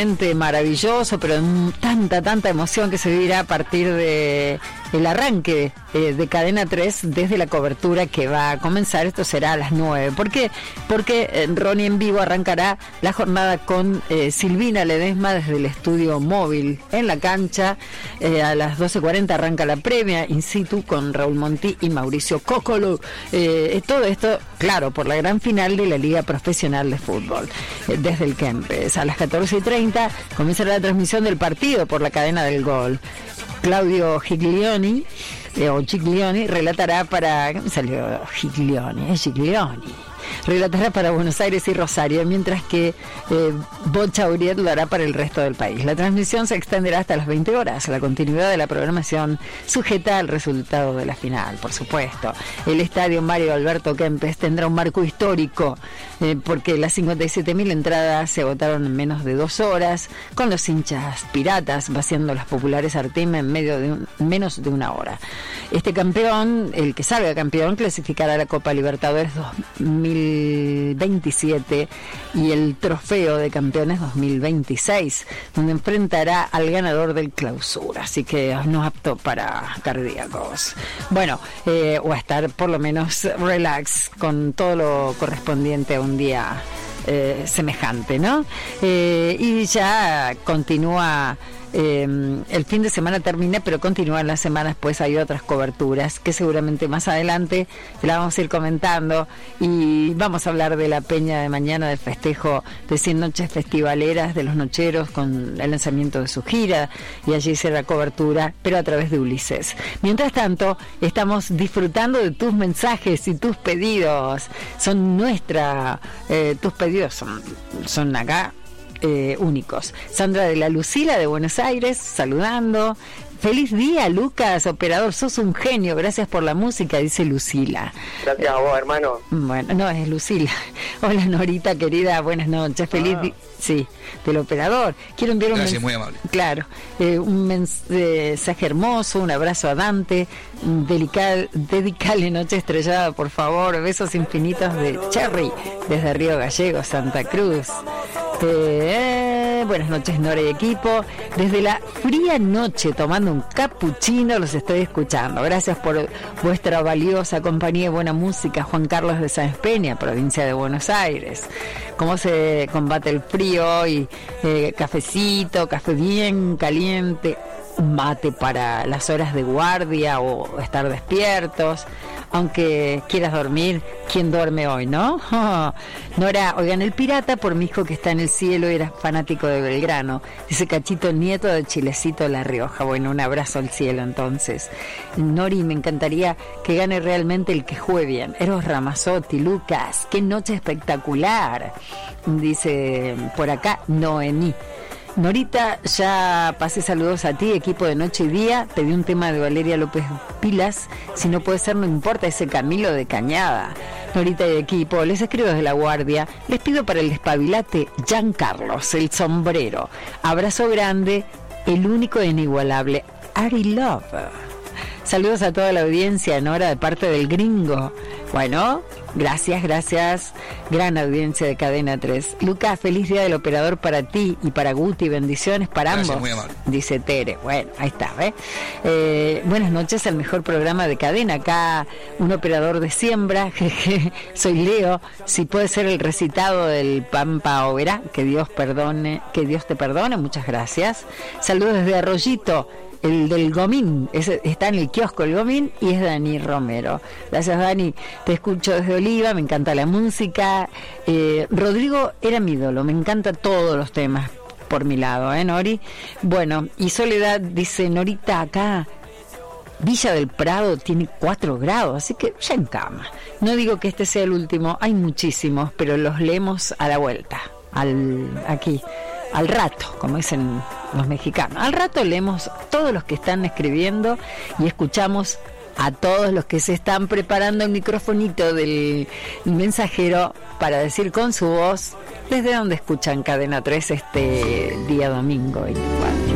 Maravilloso, pero tanta emoción que se vivirá a partir de el arranque de Cadena 3 desde la cobertura que va a comenzar. Esto será a las 9. ¿Por qué? Porque Ronnie en vivo arrancará la jornada con Silvina Ledesma desde el estudio móvil en la cancha. A las 12:40 arranca la previa in situ con Raúl Monti y Mauricio Cocolo. Todo esto, claro, por la gran final de la Liga Profesional de Fútbol desde el Kempes. A las 14:30 comenzará la transmisión del partido por la cadena del Gol. Claudio Giglioni relatará para... ¿Qué me salió? Giglioni. Relatará para Buenos Aires y Rosario, mientras que Bocha Uriet lo hará para el resto del país. La transmisión se extenderá hasta las 20 horas. La continuidad de la programación sujeta al resultado de la final, por supuesto. El estadio Mario Alberto Kempes tendrá un marco histórico, porque las 57.000 entradas se agotaron en menos de 2 horas, con los hinchas piratas vaciando las populares Artim en menos de 1 hora. Este campeón, el que salga campeón, clasificará a la Copa Libertadores 2027 y el Trofeo de Campeones 2026, donde enfrentará al ganador del Clausura, así que no apto para cardíacos. Bueno, o a estar por lo menos relax con todo lo correspondiente a un día semejante, ¿no? Y ya continúa. El fin de semana termina, pero continúan las semanas, pues hay otras coberturas que seguramente más adelante la vamos a ir comentando, y vamos a hablar de la peña de mañana, del festejo de 100 noches festivaleras de los Nocheros con el lanzamiento de su gira, y allí será cobertura, pero a través de Ulises. Mientras tanto, estamos disfrutando de tus mensajes y tus pedidos. Son tus pedidos son acá únicos. Sandra de la Lucila de Buenos Aires saludando. Feliz día, Lucas, operador, sos un genio, gracias por la música, dice Lucila. Gracias a vos, hermano. Bueno, no, es Lucila. Hola, Norita, querida, buenas noches, feliz día. Sí, del operador. Quiero enviar gracias, muy amable. Claro, un mensaje hermoso, un abrazo a Dante, dedicale Noche Estrellada, por favor, besos infinitos de Cherry, desde Río Gallegos, Santa Cruz. Buenas noches, Nora y equipo. Desde la fría noche, tomando un cappuccino, los estoy escuchando. Gracias por vuestra valiosa compañía y buena música. Juan Carlos de Sáenz Peña, provincia de Buenos Aires. ¿Cómo se combate el frío hoy? Cafecito, café bien caliente, mate para las horas de guardia o estar despiertos. Aunque quieras dormir, ¿quién duerme hoy, no? Nora, oigan, el pirata, por mi hijo que está en el cielo, era fanático de Belgrano. Dice Cachito, nieto de Chilecito La Rioja. Bueno, un abrazo al cielo, entonces. Nori, me encantaría que gane realmente el que juegue bien. Eros Ramazzotti, Lucas, qué noche espectacular. Dice por acá, Noemí. Norita, ya pasé saludos a ti, equipo de Noche y Día. Te di un tema de Valeria López Pilas. Si no puede ser, no importa, ese Camilo de Cañada. Norita y equipo, les escribo desde La Guardia. Les pido para el despabilate Giancarlos, el sombrero. Abrazo grande, el único e inigualable Ari Love. Saludos a toda la audiencia, Nora, de parte del gringo. Bueno, gracias. Gran audiencia de Cadena 3. Lucas, feliz día del operador para ti y para Guti. Bendiciones para gracias, ambos. Muy amable. Dice Tere. Bueno, ahí está, buenas noches, el mejor programa de Cadena. Acá un operador de siembra. Soy Leo. Si puede ser el recitado del Pampa Oberá, que Dios te perdone. Muchas gracias. Saludos desde Arroyito. El del Gomín, está en el kiosco el Gomín, y es Dani Romero. Gracias, Dani. Te escucho desde Oliva, me encanta la música. Rodrigo era mi ídolo, me encantan todos los temas por mi lado, Nori. Bueno, y Soledad dice, Norita, acá Villa del Prado tiene 4 grados, así que ya en cama. No digo que este sea el último, hay muchísimos, pero los leemos a la vuelta, al rato, como dicen los mexicanos. Al rato leemos todos los que están escribiendo y escuchamos a todos los que se están preparando el microfonito del mensajero para decir con su voz desde donde escuchan Cadena 3 este día domingo 24.